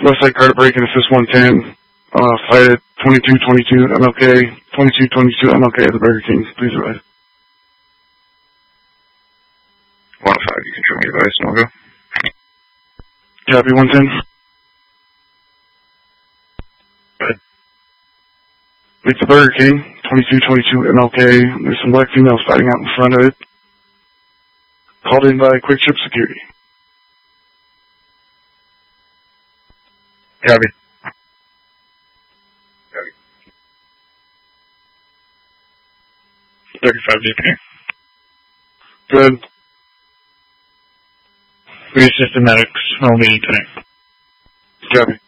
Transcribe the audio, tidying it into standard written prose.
Westside Credit Break and Assist 110. Fight at 2222 MLK, 2222 MLK at the Burger King. Please arrive. 105, you can show me advice and I'll go. Copy 110. Good. Meet the Burger King, 2222 MLK. There's some black females fighting out in front of it. Called in by Quick Trip Security. Copy. 35 GP. Good. We assist the medics only tonight. Copy.